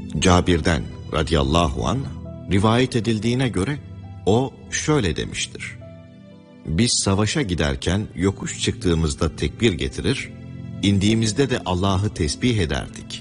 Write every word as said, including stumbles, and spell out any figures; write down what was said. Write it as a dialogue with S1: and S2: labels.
S1: Cabir'den radıyallahu anh rivayet edildiğine göre o şöyle demiştir: Biz savaşa giderken yokuş çıktığımızda tekbir getirir, indiğimizde de Allah'ı tesbih ederdik.